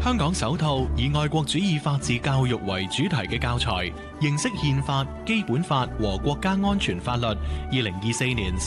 香港首套以愛國主義法治教育為主題嘅教材，認識憲法、基本法和國家安全法律。2024年